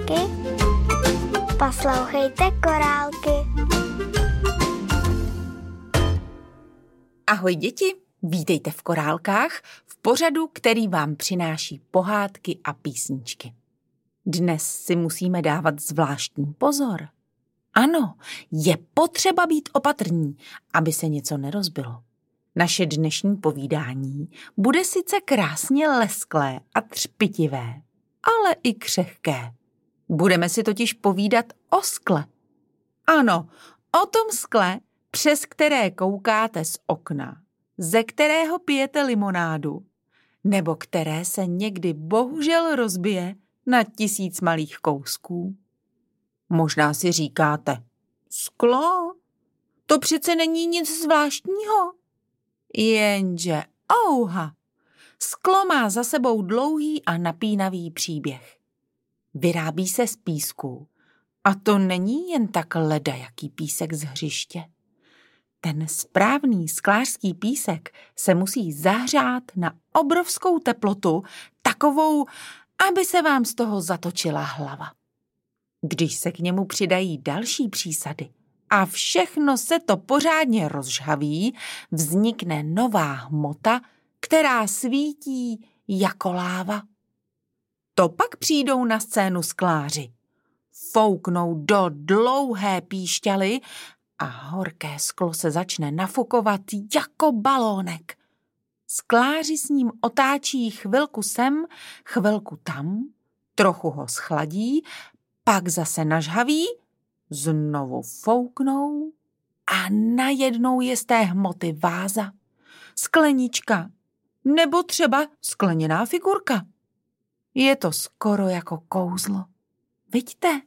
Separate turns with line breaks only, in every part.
korálky? Poslouchejte Korálky.
Ahoj děti, vítejte v Korálkách, v pořadu, který vám přináší pohádky a písničky. Dnes si musíme dávat zvláštní pozor. Ano, je potřeba být opatrní, aby se něco nerozbilo. Naše dnešní povídání bude sice krásně lesklé a třpitivé, ale i křehké. Budeme si totiž povídat o skle. Ano, o tom skle, přes které koukáte z okna, ze kterého pijete limonádu, nebo které se někdy bohužel rozbije na 1000 malých kousků. Možná si říkáte, sklo? To přece není nic zvláštního. Jenže, ouha, sklo má za sebou dlouhý a napínavý příběh. Vyrábí se z písku a to není jen tak ledajaký písek z hřiště. Ten správný sklářský písek se musí zahřát na obrovskou teplotu, takovou, aby se vám z toho zatočila hlava. Když se k němu přidají další přísady a všechno se to pořádně rozžhaví, vznikne nová hmota, která svítí jako láva. To pak přijdou na scénu skláři. Fouknou do dlouhé píšťaly a horké sklo se začne nafukovat jako balónek. Skláři s ním otáčí chvilku sem, chvilku tam, trochu ho schladí, pak zase nažhaví, znovu fouknou a najednou je z té hmoty váza, sklenička nebo třeba skleněná figurka. Je to skoro jako kouzlo. Vidíte?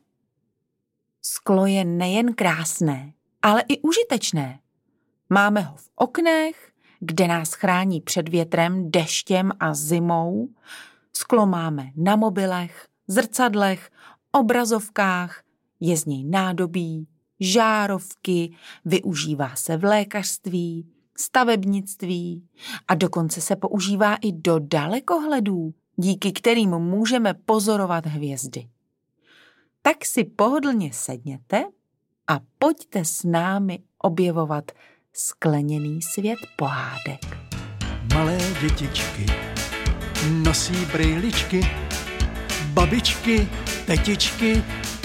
Sklo je nejen krásné, ale i užitečné. Máme ho v oknech, kde nás chrání před větrem, deštěm a zimou. Sklo máme na mobilech, zrcadlech, obrazovkách, je z něj nádobí, žárovky, využívá se v lékařství, stavebnictví a dokonce se používá i do dalekohledů, díky kterým můžeme pozorovat hvězdy. Tak si pohodlně sedněte a pojďte s námi objevovat skleněný svět pohádek.
Malé dětičky nosí brýličky, babičky, tetičky